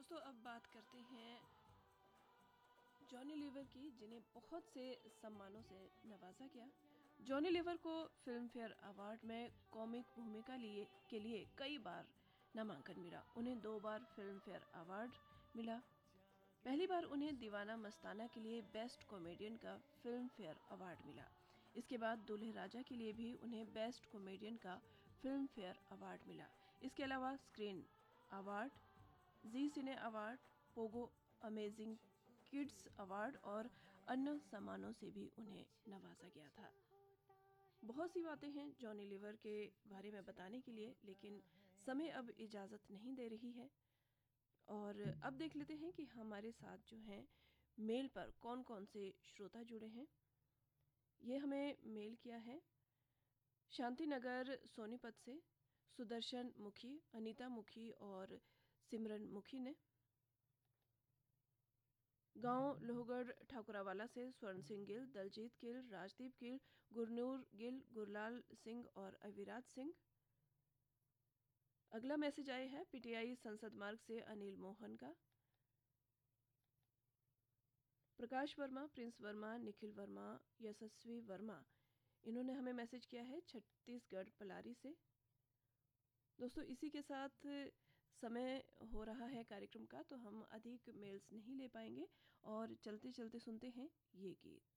दोस्तों अब बात करते हैं जॉनी लीवर की, जिन्हें बहुत से सम्मानों से नवाजा गया। जॉनी लीवर को फिल्म फेयर अवार्ड में कॉमिक भूमिका के लिए कई बार नामांकन मिला। उन्हें 2 बार फिल्म फेयर अवार्ड मिला। पहली बार उन्हें दीवाना मस्ताना के लिए बेस्ट कॉमेडियन का फिल्म फेयर अवार्ड मिला। इसके बाद दूल्हे राजा के लिए भी उन्हें बेस्ट कॉमेडियन का फिल्म फेयर अवार्ड मिला। इसके अलावा स्क्रीन अवार्ड, जी सिने award, Pogo amazing kids award और अन्य सम्मानों से भी उन्हें नवाजा गया था। बहुत सी बातें हैं जॉनी लीवर के बारे में बताने के लिए, लेकिन समय अब इजाज़त नहीं दे रही है। और अब देख लेते हैं कि हमारे साथ जो हैं मेल पर कौन कौन से श्रोता जुड़े हैं। ये हमें मेल किया है शांति नगर सोनीपत से सुदर्शन मुखी, अनीता मुखी और सिमरन मुखी ने। गांव लोहगढ़ ठाकुरावाला से स्वर्ण सिंह गिल, दलजीत गिल, राजदीप गिल, गुरनूर गिल, गुरलाल सिंह और अविराज सिंह। अगला मैसेज आया है पीटीआई संसद मार्ग से अनिल मोहन का। प्रकाश वर्मा, प्रिंस वर्मा, निखिल वर्मा, यशस्वी वर्मा, इन्होंने हमें मैसेज किया है छत्तीसगढ़ पलारी से। दोस्तों इसी के साथ समय हो रहा है कार्यक्रम का, तो हम अधिक मेल्स नहीं ले पाएंगे और चलते चलते सुनते हैं ये गीत।